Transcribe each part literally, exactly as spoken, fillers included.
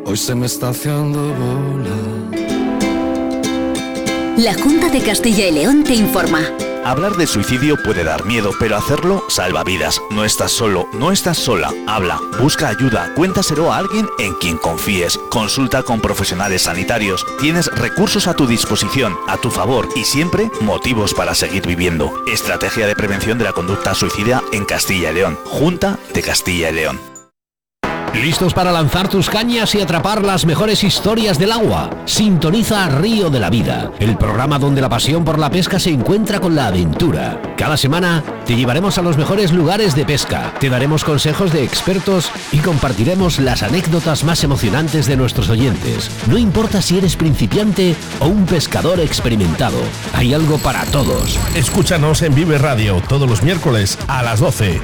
hoy se me está haciendo bola. La Junta de Castilla y León te informa. Hablar de suicidio puede dar miedo, pero hacerlo salva vidas. No estás solo, no estás sola. Habla, busca ayuda, cuéntaselo a alguien en quien confíes. Consulta con profesionales sanitarios. Tienes recursos a tu disposición, a tu favor y siempre motivos para seguir viviendo. Estrategia de prevención de la conducta suicida en Castilla y León. Junta de Castilla y León. ¿Listos para lanzar tus cañas y atrapar las mejores historias del agua? Sintoniza Río de la Vida, el programa donde la pasión por la pesca se encuentra con la aventura. Cada semana te llevaremos a los mejores lugares de pesca, te daremos consejos de expertos y compartiremos las anécdotas más emocionantes de nuestros oyentes. No importa si eres principiante o un pescador experimentado, hay algo para todos. Escúchanos en Vive Radio todos los miércoles a las doce.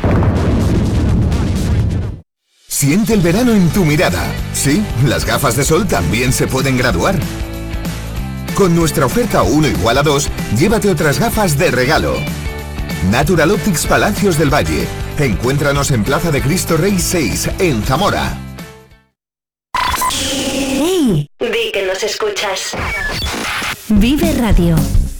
Siente el verano en tu mirada. Sí, las gafas de sol también se pueden graduar. Con nuestra oferta uno igual a dos, llévate otras gafas de regalo. Natural Optics Palacios del Valle. Encuéntranos en Plaza de Cristo Rey seis, en Zamora. ¡Hey! Di que nos escuchas. Vive Radio.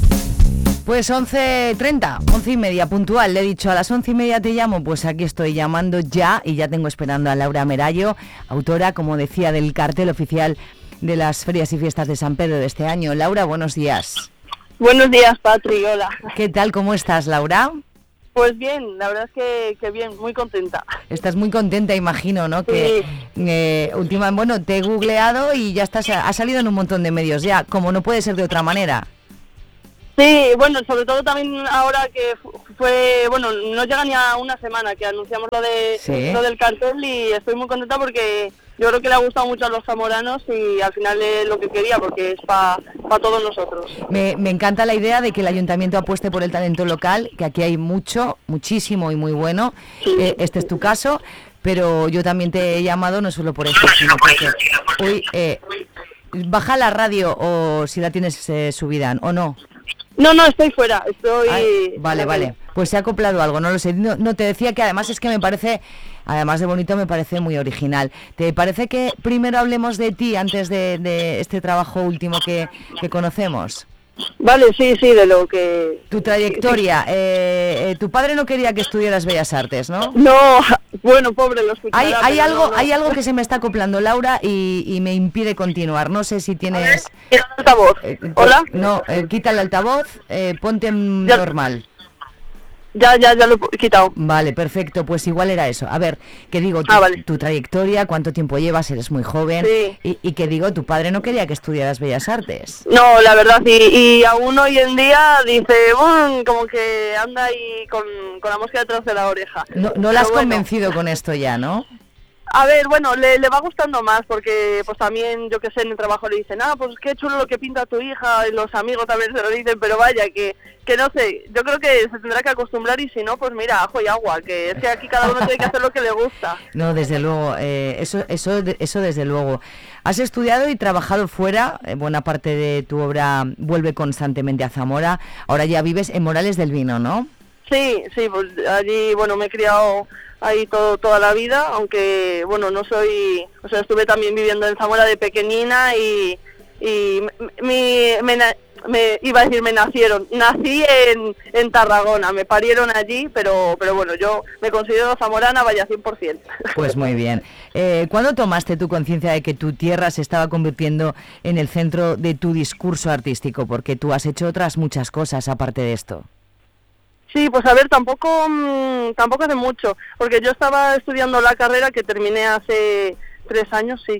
Pues once treinta, once y media, puntual. Le he dicho, a las once y media te llamo, pues aquí estoy llamando ya y ya tengo esperando a Laura Merayo, autora, como decía, del cartel oficial de las Ferias y Fiestas de San Pedro de este año. Laura, buenos días. Buenos días, Patri, hola. ¿Qué tal, cómo estás, Laura? Pues bien, la verdad es que, que bien, muy contenta. Estás muy contenta, imagino, ¿no? Que sí. eh, última, bueno, te he googleado y ya estás, ha salido en un montón de medios ya, como no puede ser de otra manera. Sí, bueno, sobre todo también ahora que fue, bueno, no llega ni a una semana que anunciamos lo de ¿Sí? lo del cartel y estoy muy contenta porque yo creo que le ha gustado mucho a los zamoranos y al final es lo que quería porque es para pa todos nosotros. Me, me encanta la idea de que el ayuntamiento apueste por el talento local, que aquí hay mucho, muchísimo y muy bueno. Sí. Eh, este es tu caso, pero yo también te he llamado no solo por esto, sino porque hoy eh, baja la radio o si la tienes eh, subida o no. No, no, estoy fuera, estoy... Ay, vale, vale, pues se ha acoplado algo, no lo sé. No, no, te decía que además es que me parece, además de bonito, me parece muy original. ¿Te parece que primero hablemos de ti antes de, de este trabajo último que, que conocemos? Vale, sí, sí, de lo que... Tu trayectoria, eh, eh, tu padre no quería que estudiaras Bellas Artes, ¿no? No, bueno, pobre, lo escuchará. Hay, hay, algo, no, no. hay algo que se me está acoplando, Laura, y, y me impide continuar. No sé si tienes... El altavoz, eh, ¿hola? No, eh, quita el altavoz, eh, ponte en ya. normal. Ya, ya, ya lo he quitado. Vale, perfecto, pues igual era eso. A ver, que digo, tu, ah, vale. tu trayectoria, cuánto tiempo llevas, eres muy joven, sí. y, y que digo, tu padre no quería que estudiaras Bellas Artes. No, la verdad, y, y aún hoy en día dice, bueno, como que anda ahí con, con la mosca detrás de la oreja. No, no la has bueno. convencido con esto ya, ¿no? A ver, bueno, le, le va gustando más porque pues también, yo que sé, en el trabajo le dicen, ah, pues qué chulo lo que pinta tu hija, y los amigos también se lo dicen, pero vaya, que, que no sé, yo creo que se tendrá que acostumbrar y si no, pues mira, ajo y agua, que es que aquí cada uno tiene que hacer lo que le gusta. No, desde luego, eh, eso, eso, eso desde luego. Has estudiado y trabajado fuera, eh, buena parte de tu obra vuelve constantemente a Zamora, ahora ya vives en Morales del Vino, ¿no? Sí, sí, pues allí, bueno, me he criado ahí todo, toda la vida, aunque, bueno, no soy, o sea, estuve también viviendo en Zamora de pequeñina y, y mi, me, me, iba a decir, me nacieron, nací en, en Tarragona, me parieron allí, pero, pero bueno, yo me considero zamorana, vaya, cien por ciento. Pues muy bien. Eh, ¿Cuándo tomaste tu conciencia de que tu tierra se estaba convirtiendo en el centro de tu discurso artístico? Porque tú has hecho otras muchas cosas aparte de esto. Sí, pues a ver, tampoco mmm, tampoco hace mucho, porque yo estaba estudiando la carrera que terminé hace tres años, sí,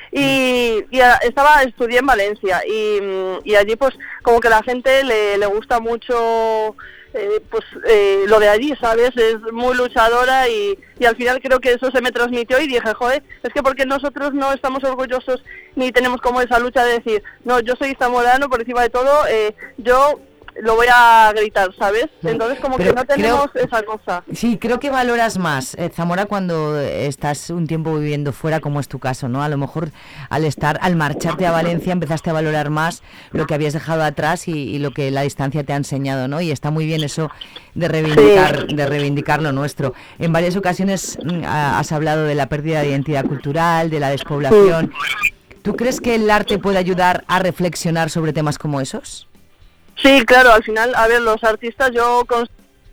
y, y a, estaba estudié en Valencia y, y allí pues como que la gente le, le gusta mucho eh, pues eh, lo de allí, ¿sabes? Es muy luchadora y, y al final creo que eso se me transmitió y dije, joder, es que porque nosotros no estamos orgullosos ni tenemos como esa lucha de decir, no, yo soy zamorano por encima de todo, eh, yo... lo voy a gritar, ¿sabes? Entonces como Pero que no tenemos creo, esa cosa. Sí, creo que valoras más eh, Zamora cuando estás un tiempo viviendo fuera, como es tu caso, ¿no? A lo mejor al estar, al marcharte a Valencia empezaste a valorar más lo que habías dejado atrás y, y lo que la distancia te ha enseñado, ¿no? Y está muy bien eso de reivindicar, sí. de reivindicar lo nuestro. En varias ocasiones has hablado de la pérdida de identidad cultural, de la despoblación. Sí. ¿Tú crees que el arte puede ayudar a reflexionar sobre temas como esos? Sí, claro, al final, a ver, los artistas yo... Con...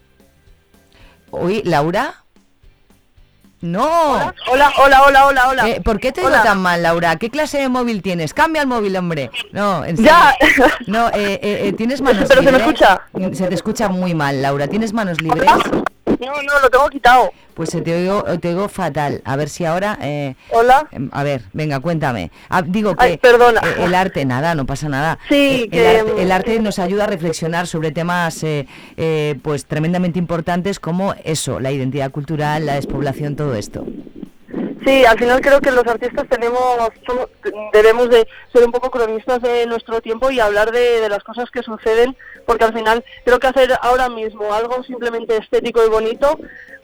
Uy, ¿Laura? No. Hola, hola, hola, hola, hola. hola. Eh, ¿Por qué te Hola. digo tan mal, Laura? ¿Qué clase de móvil tienes? Cambia el móvil, hombre. No, en serio. Ya. No, eh, eh, eh, ¿tienes manos Pero se me libres? escucha. Se te escucha muy mal, Laura. ¿Tienes manos libres? No, no, lo tengo quitado. Pues se te oigo, te oigo fatal. A ver si ahora... Eh, Hola. eh, a ver, venga, cuéntame. Ah, digo que Ay, perdona. eh, el arte, nada, no pasa nada. Sí, Eh, que- el, arte, el arte nos ayuda a reflexionar sobre temas eh, eh, pues tremendamente importantes como eso, la identidad cultural, la despoblación, todo esto. Sí, al final creo que los artistas tenemos, somos- debemos de ser un poco cronistas de nuestro tiempo y hablar de, de las cosas que suceden, porque al final creo que hacer ahora mismo algo simplemente estético y bonito,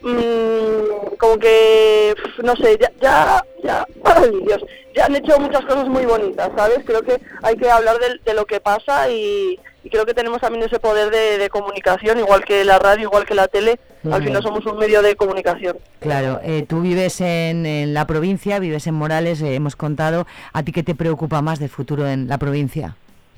mmm, como que, no sé, ya, ya, ya, ay Dios, ya han hecho muchas cosas muy bonitas, ¿sabes? Creo que hay que hablar de, de lo que pasa y, y creo que tenemos también ese poder de, de comunicación, igual que la radio, igual que la tele, Muy al bien. final somos un medio de comunicación. Claro, eh, tú vives en, en la provincia, vives en Morales, eh, hemos contado. ¿A ti qué te preocupa más del futuro en la provincia?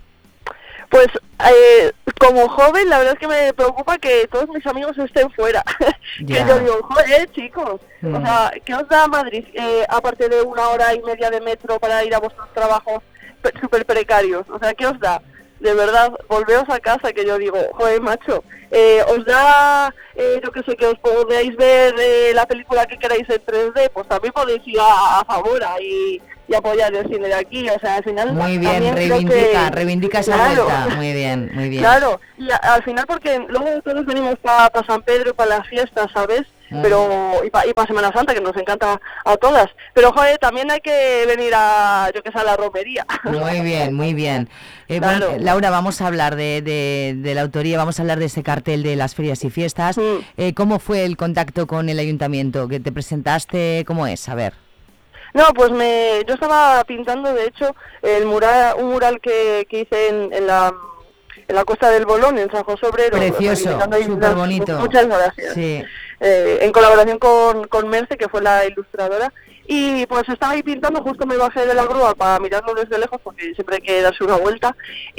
Pues eh, como joven la verdad es que me preocupa que todos mis amigos estén fuera. Que Ya. yo digo, joder chicos, Mm. o sea, ¿qué os da Madrid eh, aparte de una hora y media de metro para ir a vuestros trabajos pe- súper precarios? O sea, ¿qué os da? De verdad, volveos a casa, que yo digo, joder macho, eh, os da, eh, yo que sé, que os podéis ver eh, la película que queráis en tres D, pues también podéis ir a, a Favora y, y apoyar el cine de aquí, o sea, al final... Muy bien, también creo reivindica, que- reivindica esa Claro. vuelta. Muy bien, muy bien. Claro, y a- al final porque luego todos venimos para San Pedro y para las fiestas, ¿sabes? Mm. Pero y para y pa Semana Santa, que nos encanta a todas. Pero, joder, también hay que venir a, yo que sé, a la romería. Muy bien, muy bien. Eh, bueno, Claro. eh, Laura, vamos a hablar de, de, de la autoría, vamos a hablar de ese cartel de las ferias y fiestas. Mm. Eh, ¿Cómo fue el contacto con el ayuntamiento? ¿Que te presentaste? ¿Cómo es? A ver. No, pues me, yo estaba pintando, de hecho, el mural, un mural que, que hice en, en la en la Costa del Bolón, en San José Obrero. Precioso, reivindicando ahí súper las- bonito. Muchas gracias. Sí. Eh, en colaboración con, con Merce, que fue la ilustradora. Y pues estaba ahí pintando, justo me bajé de la grúa para mirarlo desde lejos, porque siempre hay que darse una vuelta.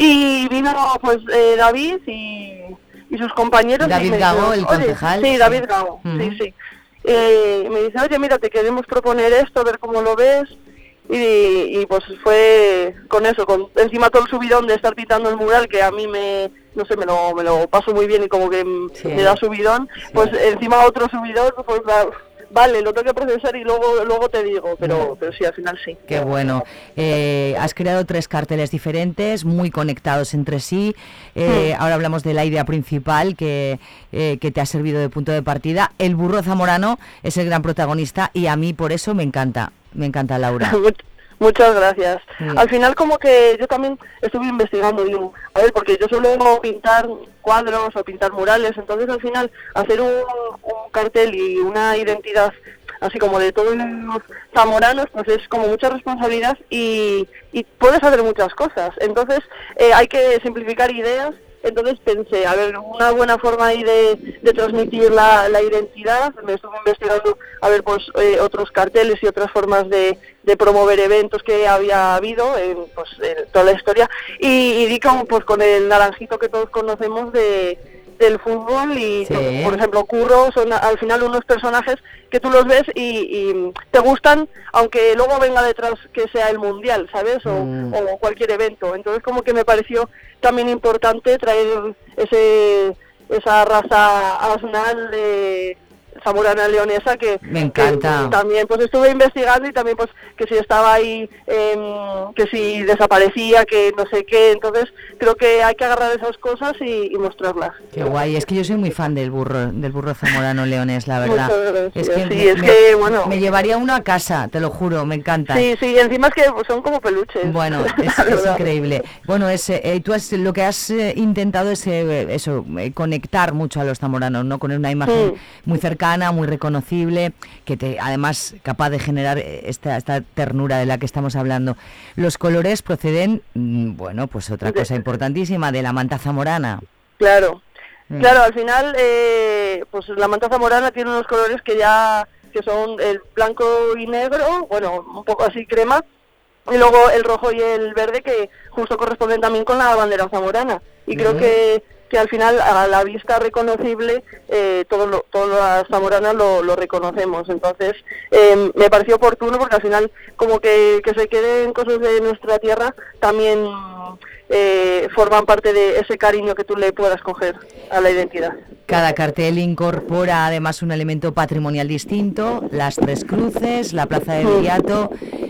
Y vino pues eh, David y, y sus compañeros. David y me Gago, dijeron, el "Oye", concejal, Sí, sí. David Gago, Ujú. sí, sí. Eh, me dice, oye, mira, te queremos proponer esto, a ver cómo lo ves. Y, y pues fue con eso, con encima todo el subidón de estar pintando el mural, que a mí me, no sé, me lo, me lo paso muy bien y como que m- Sí. me da subidón, pues encima otro subidón, pues va- vale, lo tengo que procesar y luego luego te digo, pero, pero sí, al final sí. Qué bueno. Eh, has creado tres carteles diferentes, muy conectados entre sí. Eh, Ahora hablamos de la idea principal que, eh, que te ha servido de punto de partida. El burro zamorano es el gran protagonista y a mí por eso me encanta. Me encanta, Laura. Much- Muchas gracias. Sí. Al final como que yo también estuve investigando, digo, a ver, porque yo suelo pintar cuadros o pintar murales, entonces al final hacer un, un cartel y una identidad así como de todos los zamoranos, pues es como mucha responsabilidad y, y puedes hacer muchas cosas. Entonces eh, hay que simplificar ideas. Entonces pensé, a ver, una buena forma ahí de, de transmitir la, la identidad, me estuve investigando, a ver, pues eh, otros carteles y otras formas de, de promover eventos que había habido en, pues, en toda la historia, y, y di con, pues, con el naranjito que todos conocemos de del fútbol y, Sí. por ejemplo, Curro son al final unos personajes que tú los ves y, y te gustan, aunque luego venga detrás que sea el Mundial, ¿sabes? O, Mm. o cualquier evento. Entonces, como que me pareció también importante traer ese esa raza asnal de zamorana leonesa que, Me encanta. que también pues estuve investigando y también pues que si estaba ahí, em, que si desaparecía, que no sé qué. Entonces creo que hay que agarrar esas cosas y, y mostrarlas. Qué guay. Es que yo soy muy fan del burro, del burro zamorano leonés, la verdad. Muchas gracias. Es que, Sí, me, es me- que, bueno. me llevaría uno a casa, te lo juro, me encanta. Sí, sí, y encima es que son como peluches. Bueno, es, La es verdad. increíble. Bueno, es, eh, tú has, lo que has eh, intentado es eh, eso, eh, conectar mucho a los zamoranos, ¿no? Con una imagen Mm. muy cercana, muy reconocible, que te, además capaz de generar eh, esta, esta ternura de la que estamos hablando. Los colores proceden, mm, bueno, pues otra De- cosa importantísima, de la manta zamorana. Claro, Mm. claro, al final, eh, pues la manta zamorana tiene unos colores que ya, que son el blanco y negro, bueno, un poco así crema, y luego el rojo y el verde que justo corresponden también con la bandera zamorana. Y creo que, que al final, a la vista reconocible, eh, todos lo, todas las zamoranas lo, lo reconocemos. Entonces, eh, me pareció oportuno porque al final, como que, que se queden cosas de nuestra tierra, también eh, forman parte de ese cariño que tú le puedas coger a la identidad. Cada cartel incorpora además un elemento patrimonial distinto, las tres cruces, la plaza del Viriato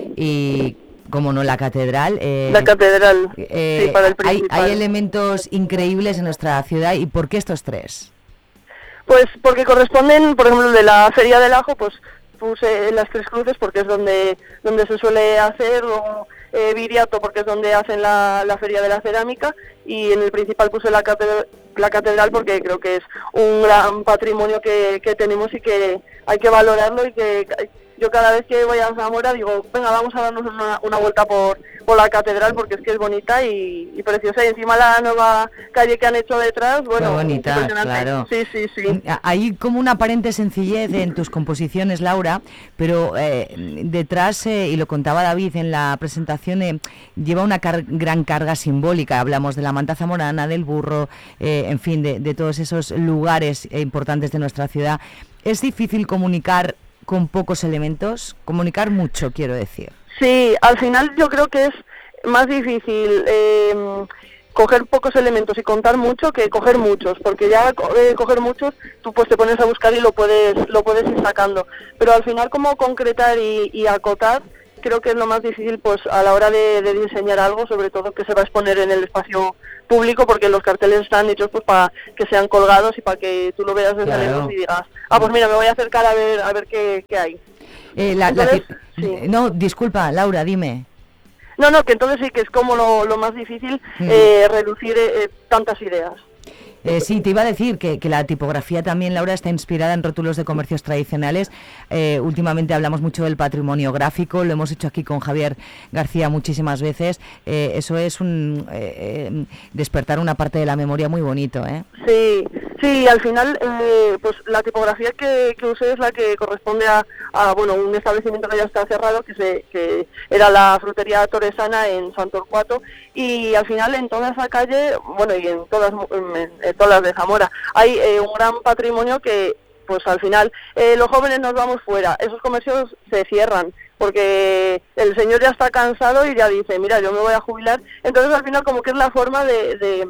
y, como no, la catedral. Eh, la catedral, eh, sí, para el hay, principal. hay elementos increíbles en nuestra ciudad. ¿Y por qué estos tres? Pues porque corresponden, por ejemplo, de la Feria del Ajo, pues puse las tres cruces porque es donde donde se suele hacer, o eh, Viriato porque es donde hacen la, la Feria de la Cerámica, y en el principal puse la catedral, la catedral porque creo que es un gran patrimonio que, que tenemos y que hay que valorarlo, y que yo cada vez que voy a Zamora digo, venga, vamos a darnos una, una vuelta por, por la catedral porque es que es bonita y, y preciosa, y encima la nueva calle que han hecho detrás, bueno, muy bonita, claro. Sí, sí, sí. Hay como una aparente sencillez en tus composiciones, Laura, pero eh, detrás, eh, y lo contaba David en la presentación, eh, lleva una car- gran carga simbólica. Hablamos de la manta zamorana, del burro, eh, en fin, de, de todos esos lugares eh, importantes de nuestra ciudad. ¿Es difícil comunicar con pocos elementos? Comunicar mucho, quiero decir. Sí, al final yo creo que es más difícil eh, coger pocos elementos y contar mucho que coger muchos, porque ya eh, coger muchos tú pues te pones a buscar y lo puedes lo puedes ir sacando, pero al final como concretar y, y acotar creo que es lo más difícil, pues a la hora de, de diseñar algo, sobre todo que se va a exponer en el espacio público, porque los carteles están hechos pues para que sean colgados y para que tú lo veas desde Claro. lejos y digas, ah, pues mira, me voy a acercar a ver a ver qué, qué hay. Eh, la, la Entonces, ci- sí. No, disculpa, Laura, dime. No, no, que entonces sí que es como lo, lo más difícil, Mm. eh, reducir eh, tantas ideas. Eh, sí, te iba a decir que, que la tipografía también, Laura, está inspirada en rótulos de comercios tradicionales. Eh, últimamente hablamos mucho del patrimonio gráfico, lo hemos hecho aquí con Javier García muchísimas veces. Eh, eso es un eh, eh, despertar una parte de la memoria muy bonito, ¿eh? Sí, sí, al final, eh, pues la tipografía que, que usé es la que corresponde a, a, bueno, un establecimiento que ya está cerrado, que se que era la frutería Torresana en San Torcuato, y al final en toda esa calle, bueno, y en todas, en, en todas las de Zamora, hay eh, un gran patrimonio que, pues al final, eh, los jóvenes nos vamos fuera, esos comercios se cierran, porque el señor ya está cansado y ya dice, mira, yo me voy a jubilar, entonces al final como que es la forma de... de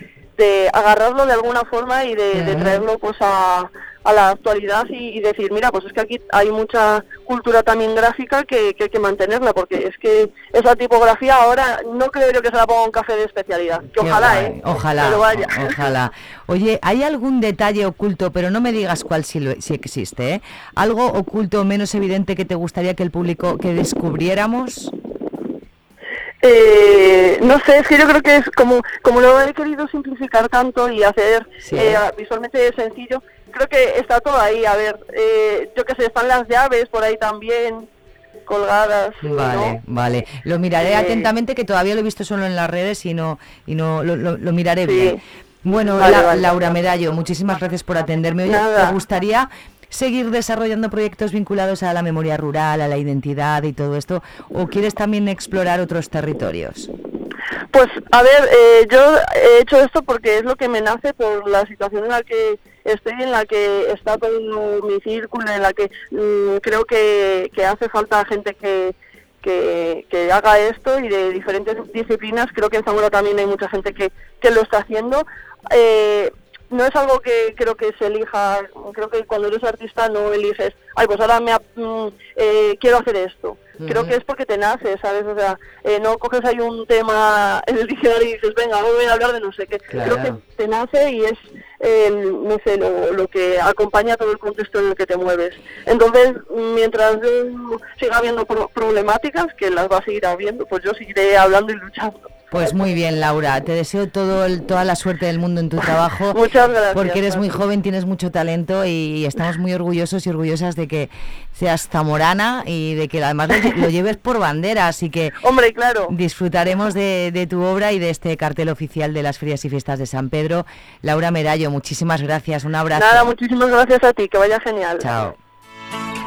de agarrarlo de alguna forma y de, de traerlo pues a, a la actualidad y, y decir, mira, pues es que aquí hay mucha cultura también gráfica que, que hay que mantenerla, porque es que esa tipografía ahora no creo yo que se la ponga un café de especialidad, que Qué ojalá, guay, ¿eh? Ojalá, Pero vaya. o- ojalá. Oye, ¿hay algún detalle oculto, pero no me digas cuál si, lo- si existe, ¿eh? Algo oculto menos evidente que te gustaría que el público, que descubriéramos? Eh, no sé, es que yo creo que es como como lo he querido simplificar tanto y hacer Sí. eh, visualmente sencillo, creo que está todo ahí. A ver, eh, yo qué sé, están las llaves por ahí también colgadas. Vale, ¿no? vale. Lo miraré Eh, atentamente, que todavía lo he visto solo en las redes y no y no lo, lo- lo miraré Sí. bien. Bueno, Vale, La- vale. Laura Medallo, muchísimas gracias por atenderme. Oye, Nada. ¿te gustaría seguir desarrollando proyectos vinculados a la memoria rural, a la identidad y todo esto? ¿O quieres también explorar otros territorios? Pues a ver, eh, yo he hecho esto porque es lo que me nace por la situación en la que estoy, en la que está todo mi círculo, en la que mm, creo que, que hace falta gente que, que, que haga esto, y de diferentes disciplinas. Creo que en Zamora también hay mucha gente que, que lo está haciendo. Eh, no es algo que creo que se elija, creo que cuando eres artista no eliges, ay, pues ahora me ap- mm, eh, quiero hacer esto. Creo que es porque te nace, ¿sabes? O sea, eh, no coges ahí un tema en el diccionario y dices, venga, voy a hablar de no sé qué. Claro. Creo que te nace y es, eh, no sé, lo, lo que acompaña todo el contexto en el que te mueves. Entonces, mientras yo siga habiendo pro- problemáticas, que las va a seguir habiendo, pues yo seguiré hablando y luchando. Pues muy bien, Laura, te deseo todo el- toda la suerte del mundo en tu trabajo. Muchas gracias. Porque eres muy Pati. joven, tienes mucho talento y estamos muy orgullosos y orgullosas de que seas zamorana y de que además lo, lle- lo lleves por bandera, así que Hombre, claro. disfrutaremos de, de tu obra y de este cartel oficial de las Ferias y Fiestas de San Pedro. Laura Medallo, muchísimas gracias, un abrazo. Nada, muchísimas gracias a ti, que vaya genial. Chao.